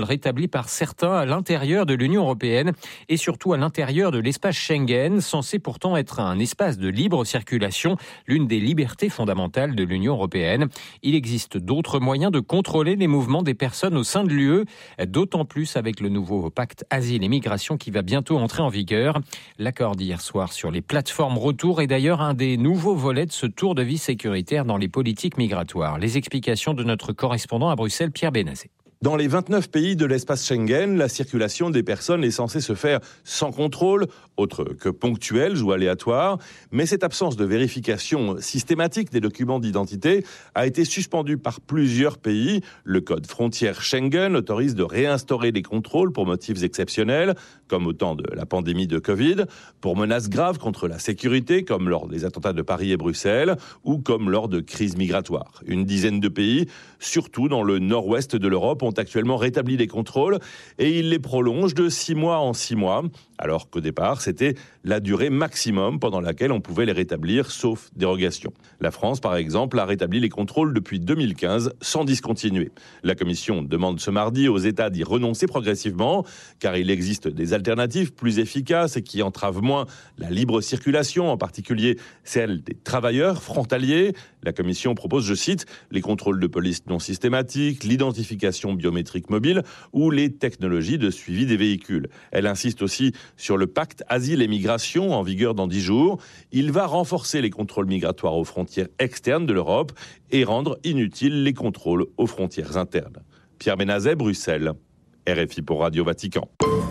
rétabli par certains à l'intérieur de l'Union européenne et surtout à l'intérieur de l'espace Schengen, censé pourtant être un espace de libre circulation, l'une des libertés fondamentales de l'Union européenne. Il existe d'autres moyens de contrôler les mouvements des personnes au sein de l'UE, d'autant plus avec le nouveau pacte asile et migration qui va bientôt entrer en vigueur. L'accord d'hier soir sur les plateformes retour est d'ailleurs un des nouveaux volets de ce tour de vie sécuritaire dans les politiques migratoires. Les explications de notre correspondant à Bruxelles, Pierre Benazet. Dans les 29 pays de l'espace Schengen, la circulation des personnes est censée se faire sans contrôle, autre que ponctuel ou aléatoire. Mais cette absence de vérification systématique des documents d'identité a été suspendue par plusieurs pays. Le code frontière Schengen autorise de réinstaurer les contrôles pour motifs exceptionnels, comme au temps de la pandémie de Covid, pour menaces graves contre la sécurité, comme lors des attentats de Paris et Bruxelles, ou comme lors de crises migratoires. Une dizaine de pays, surtout dans le nord-ouest de l'Europe, ont actuellement rétabli les contrôles et ils les prolongent de 6 mois en 6 mois, alors qu'au départ, c'était la durée maximum pendant laquelle on pouvait les rétablir, sauf dérogation. La France, par exemple, a rétabli les contrôles depuis 2015 sans discontinuer. La Commission demande ce mardi aux États d'y renoncer progressivement, car il existe des alternatives plus efficaces et qui entravent moins la libre circulation, en particulier celle des travailleurs frontaliers. La Commission propose, je cite, les contrôles de police non systématiques, l'identification biométrique mobile ou les technologies de suivi des véhicules. Elle insiste aussi sur le pacte asile et migration en vigueur dans 10 jours. Il va renforcer les contrôles migratoires aux frontières externes de l'Europe et rendre inutiles les contrôles aux frontières internes. Pierre Benazet, Bruxelles, RFI pour Radio Vatican.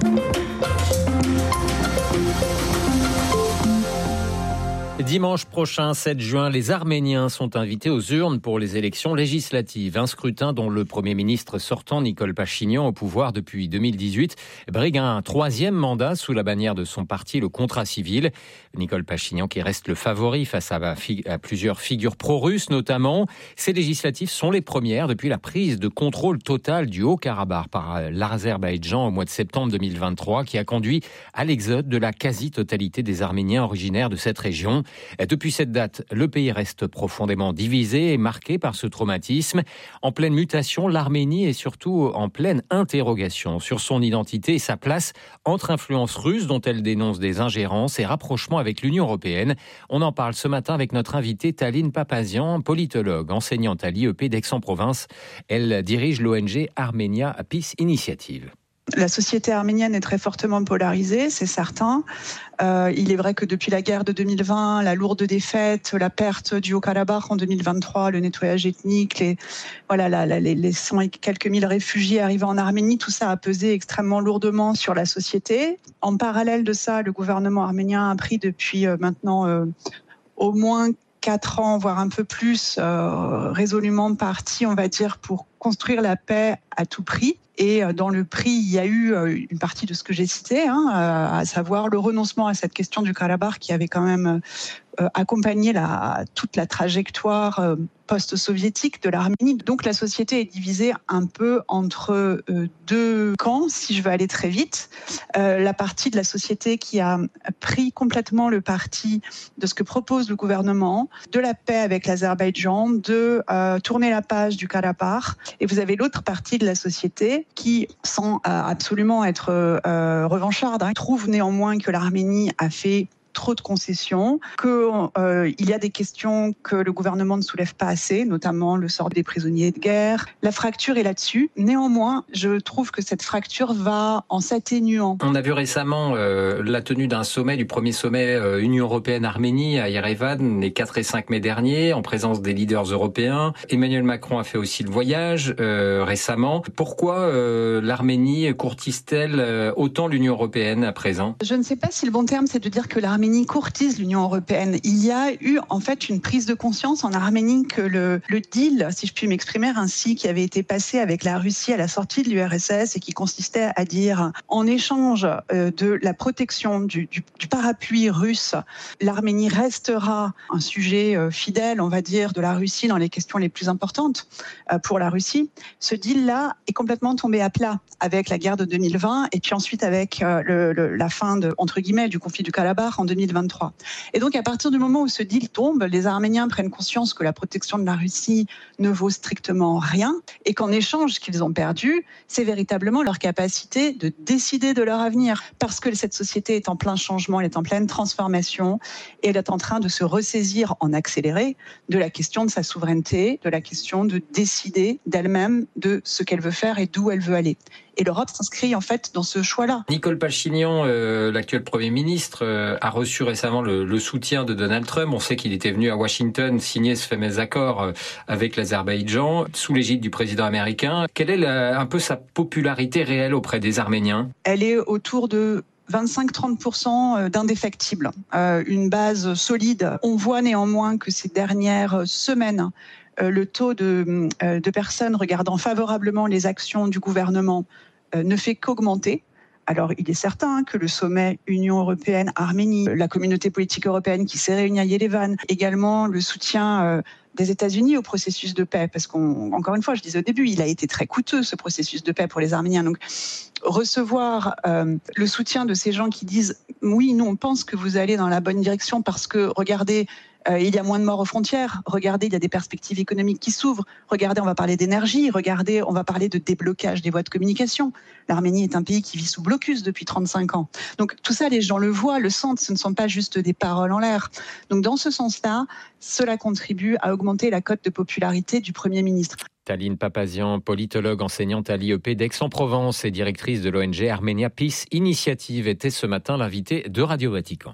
Dimanche prochain, 7 juin, les Arméniens sont invités aux urnes pour les élections législatives. Un scrutin dont le Premier ministre sortant, Nicole Pachinian, au pouvoir depuis 2018, brigue un 3e mandat sous la bannière de son parti, le Contrat civil. Nicole Pachinian qui reste le favori face à plusieurs figures pro-russes notamment. Ces législatives sont les premières depuis la prise de contrôle total du Haut-Karabakh par l'Azerbaïdjan au mois de septembre 2023 qui a conduit à l'exode de la quasi-totalité des Arméniens originaires de cette région. Depuis cette date, le pays reste profondément divisé et marqué par ce traumatisme. En pleine mutation, l'Arménie est surtout en pleine interrogation sur son identité et sa place entre influence russe dont elle dénonce des ingérences et rapprochement avec l'Union européenne. On en parle ce matin avec notre invitée Taline Papazian, politologue, enseignante à l'IEP d'Aix-en-Provence. Elle dirige l'ONG Armenia Peace Initiative. La société arménienne est très fortement polarisée, c'est certain. Il est vrai que depuis la guerre de 2020, la lourde défaite, la perte du Haut-Karabakh en 2023, le nettoyage ethnique, les cent et quelques mille réfugiés arrivés en Arménie, tout ça a pesé extrêmement lourdement sur la société. En parallèle de ça, le gouvernement arménien a pris depuis maintenant au moins 4 ans, voire un peu plus, résolument parti, on va dire, pour construire la paix à tout prix. Et dans le prix, il y a eu une partie de ce que j'ai cité, à savoir le renoncement à cette question du Karabakh qui avait quand même accompagné toute la trajectoire post-soviétique de l'Arménie. Donc la société est divisée un peu entre 2 camps, si je veux aller très vite. La partie de la société qui a pris complètement le parti de ce que propose le gouvernement, de la paix avec l'Azerbaïdjan, de tourner la page du Karabakh. Et vous avez l'autre partie de la société qui, sans absolument être revancharde, trouve néanmoins que l'Arménie a fait trop de concessions, qu'il y a des questions que le gouvernement ne soulève pas assez, notamment le sort des prisonniers de guerre. La fracture est là-dessus. Néanmoins, je trouve que cette fracture va en s'atténuant. On a vu récemment la tenue d'un sommet, du premier sommet Union européenne-Arménie à Yerevan, les 4 et 5 mai derniers, en présence des leaders européens. Emmanuel Macron a fait aussi le voyage récemment. Pourquoi l'Arménie courtise-t-elle autant l'Union européenne à présent ? Je ne sais pas si le bon terme, c'est de dire que l'Arménie courtise l'Union européenne. Il y a eu en fait une prise de conscience en Arménie que le deal, si je puis m'exprimer ainsi, qui avait été passé avec la Russie à la sortie de l'URSS et qui consistait à dire en échange de la protection du parapluie russe, l'Arménie restera un sujet fidèle, on va dire, de la Russie dans les questions les plus importantes pour la Russie. Ce deal-là est complètement tombé à plat avec la guerre de 2020 et puis ensuite avec la fin entre guillemets du conflit du Karabakh en 2023. Et donc, à partir du moment où ce deal tombe, les Arméniens prennent conscience que la protection de la Russie ne vaut strictement rien et qu'en échange, ce qu'ils ont perdu, c'est véritablement leur capacité de décider de leur avenir. Parce que cette société est en plein changement, elle est en pleine transformation et elle est en train de se ressaisir en accéléré de la question de sa souveraineté, de la question de décider d'elle-même de ce qu'elle veut faire et d'où elle veut aller. Et l'Europe s'inscrit en fait dans ce choix-là. Nicole Pachinian, l'actuel Premier ministre, a reçu récemment le soutien de Donald Trump. On sait qu'il était venu à Washington signer ce fameux accord avec l'Azerbaïdjan sous l'égide du président américain. Quelle est un peu sa popularité réelle auprès des Arméniens ? Elle est autour de 25-30% d'indéfectibles, une base solide. On voit néanmoins que ces dernières semaines, le taux de personnes regardant favorablement les actions du gouvernement ne fait qu'augmenter. Alors, il est certain que le sommet Union européenne-Arménie, la communauté politique européenne qui s'est réunie à Yerevan, également le soutien des États-Unis au processus de paix, parce qu'encore une fois, je disais au début, il a été très coûteux ce processus de paix pour les Arméniens. Donc, recevoir le soutien de ces gens qui disent « oui, nous on pense que vous allez dans la bonne direction parce que, regardez, il y a moins de morts aux frontières, regardez, il y a des perspectives économiques qui s'ouvrent, regardez, on va parler d'énergie, regardez, on va parler de déblocage des voies de communication. L'Arménie est un pays qui vit sous blocus depuis 35 ans. Donc tout ça, les gens le voient, le sentent, ce ne sont pas juste des paroles en l'air. Donc dans ce sens-là, cela contribue à augmenter la cote de popularité du Premier ministre. Taline Papazian, politologue, enseignante à l'IEP d'Aix-en-Provence et directrice de l'ONG Armenia Peace Initiative, était ce matin l'invitée de Radio Vatican.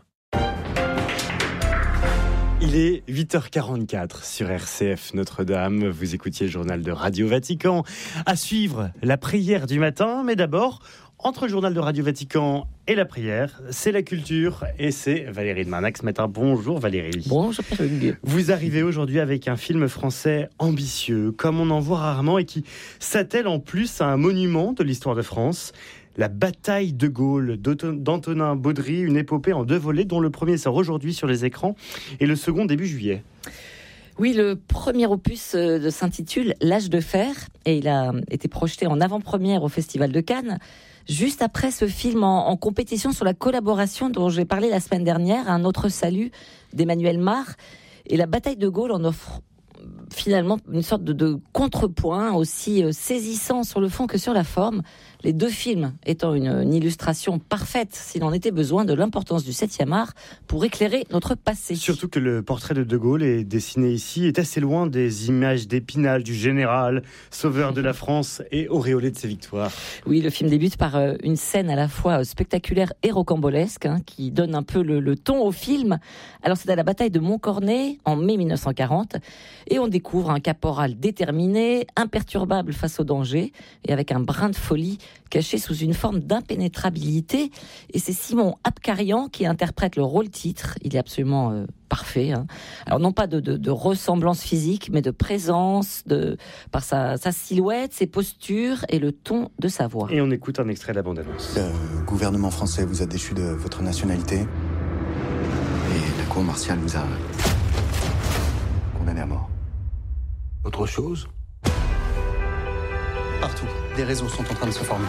Il est 8h44 sur RCF Notre-Dame. Vous écoutiez le journal de Radio Vatican. À suivre, la prière du matin. Mais d'abord, entre le journal de Radio Vatican et la prière, c'est la culture. Et c'est Valérie de Marnac ce matin. Bonjour Valérie. Bonjour Pierre-Hugues. Vous arrivez aujourd'hui avec un film français ambitieux, comme on en voit rarement, et qui s'attelle en plus à un monument de l'histoire de France. La bataille de Gaulle d'Antonin Baudry, une épopée en 2 volets dont le premier sort aujourd'hui sur les écrans et le second début juillet. Oui, le premier opus s'intitule L'âge de fer et il a été projeté en avant-première au Festival de Cannes. Juste après ce film en compétition sur la collaboration dont j'ai parlé la semaine dernière, Un autre salut d'Emmanuel Mard. Et la bataille de Gaulle en offre finalement une sorte de contrepoint aussi saisissant sur le fond que sur la forme. Les 2 films étant une illustration parfaite, s'il en était besoin, de l'importance du 7e art pour éclairer notre passé. Surtout que le portrait de De Gaulle est dessiné ici, est assez loin des images d'Épinal, du général, sauveur de la France et auréolé de ses victoires. Oui, le film débute par une scène à la fois spectaculaire et rocambolesque, qui donne un peu le ton au film. Alors c'est à la bataille de Montcornet, en mai 1940, et on découvre un caporal déterminé, imperturbable face au danger, et avec un brin de folie caché sous une forme d'impénétrabilité. Et c'est Simon Abkarian qui interprète le rôle titre. Il est absolument parfait. Alors non pas de ressemblance physique, mais de présence, par sa silhouette, ses postures et le ton de sa voix. Et on écoute un extrait de la bande-annonce. Le gouvernement français vous a déchu de votre nationalité et la cour martiale vous a condamné à mort. Autre chose ? Partout, des réseaux sont en train de se former.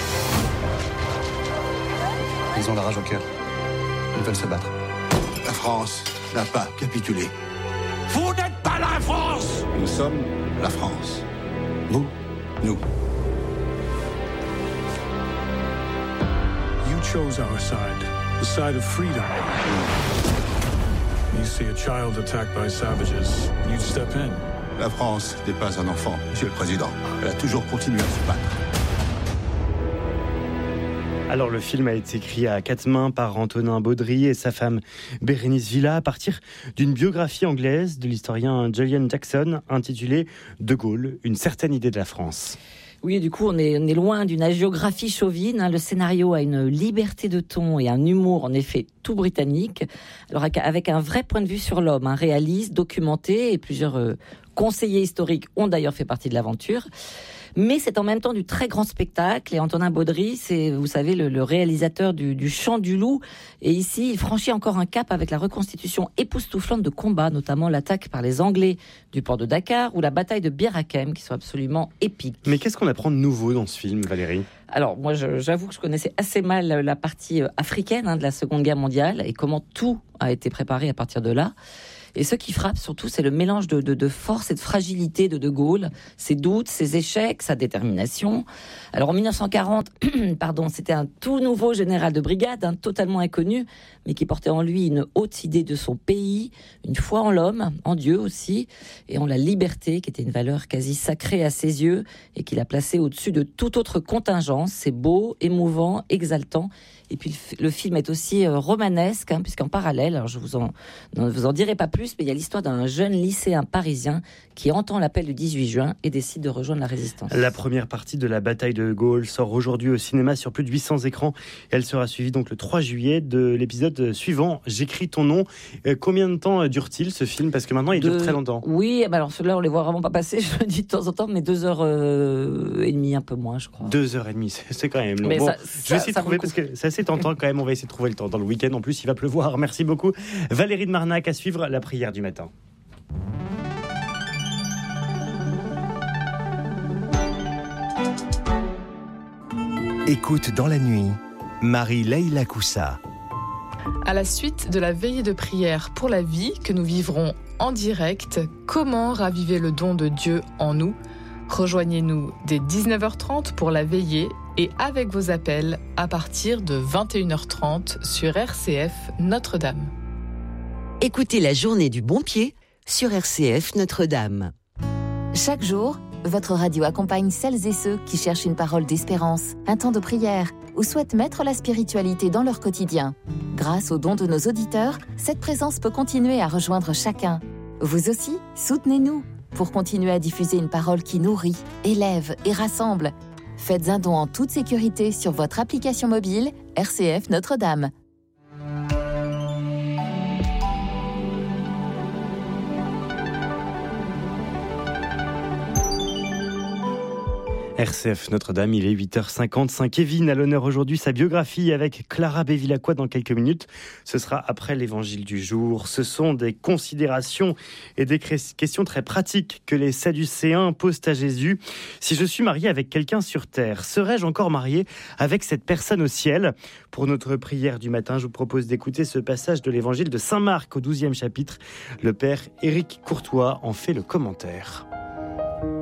Ils ont la rage au cœur. Ils veulent se battre. La France n'a pas capitulé. Vous n'êtes pas la France! Nous sommes la France. Vous, nous. You chose our side, the side of freedom. You see a child attacked by savages, you'd step in. La France n'est pas un enfant, Monsieur le Président. Elle a toujours continué à se battre. Alors le film a été écrit à 4 mains par Antonin Baudry et sa femme Bérénice Villa à partir d'une biographie anglaise de l'historien Julian Jackson intitulée De Gaulle, une certaine idée de la France. Oui, du coup, on est loin d'une hagiographie chauvine. Le scénario a une liberté de ton et un humour, en effet, tout britannique. Alors, avec un vrai point de vue sur l'homme, réaliste, documenté, et plusieurs conseillers historiques ont d'ailleurs fait partie de l'aventure. Mais c'est en même temps du très grand spectacle. Et Antonin Baudry, c'est, vous savez, le réalisateur du Chant du Loup. Et ici, il franchit encore un cap avec la reconstitution époustouflante de combats, notamment l'attaque par les Anglais du port de Dakar ou la bataille de Bir Hakeim, qui sont absolument épiques. Mais qu'est-ce qu'on apprend de nouveau dans ce film, Valérie ? Alors, moi, j'avoue que je connaissais assez mal la partie africaine de la Seconde Guerre mondiale et comment tout a été préparé à partir de là. Et ce qui frappe surtout, c'est le mélange de force et de fragilité de Gaulle, ses doutes, ses échecs, sa détermination. Alors en 1940, c'était un tout nouveau général de brigade, totalement inconnu, mais qui portait en lui une haute idée de son pays, une foi en l'homme, en Dieu aussi, et en la liberté, qui était une valeur quasi sacrée à ses yeux, et qu'il a placée au-dessus de toute autre contingence. C'est beau, émouvant, exaltant. Et puis le film est aussi romanesque, puisqu'en parallèle, alors je vous en dirai pas plus, mais il y a l'histoire d'un jeune lycéen parisien qui entend l'appel du 18 juin et décide de rejoindre la résistance. La première partie de la bataille de Gaulle sort aujourd'hui au cinéma sur plus de 800 écrans. Elle sera suivie donc le 3 juillet de l'épisode suivant, J'écris ton nom. Combien de temps dure-t-il ce film ? Parce que maintenant il dure très longtemps. Oui, alors ceux-là on les voit vraiment pas passer, je le dis de temps en temps, mais 2h30, un peu moins je crois. 2h30, c'est quand même long. Mais bon, je vais essayer de trouver, parce que c'est assez tentant quand même, on va essayer de trouver le temps. Dans le week-end en plus il va pleuvoir. Merci beaucoup Valérie de Marnac. À suivre la prière du matin. Écoute dans la nuit, Marie-Leila Koussa. À la suite de la veillée de prière pour la vie que nous vivrons en direct, comment raviver le don de Dieu en nous ? Rejoignez-nous dès 19h30 pour la veillée et avec vos appels à partir de 21h30 sur RCF Notre-Dame. Écoutez la journée du bon pied sur RCF Notre-Dame. Chaque jour, votre radio accompagne celles et ceux qui cherchent une parole d'espérance, un temps de prière ou souhaitent mettre la spiritualité dans leur quotidien. Grâce aux dons de nos auditeurs, cette présence peut continuer à rejoindre chacun. Vous aussi, soutenez-nous pour continuer à diffuser une parole qui nourrit, élève et rassemble. Faites un don en toute sécurité sur votre application mobile RCF Notre-Dame. RCF Notre-Dame, il est 8h55. Kevin à l'honneur aujourd'hui, sa biographie avec Clara Bevilacqua dans quelques minutes. Ce sera après l'évangile du jour. Ce sont des considérations et des questions très pratiques que les Sadducéens posent à Jésus. Si je suis marié avec quelqu'un sur terre, serais-je encore marié avec cette personne au ciel ? Pour notre prière du matin, je vous propose d'écouter ce passage de l'évangile de Saint Marc au 12e chapitre. Le père Éric Courtois en fait le commentaire.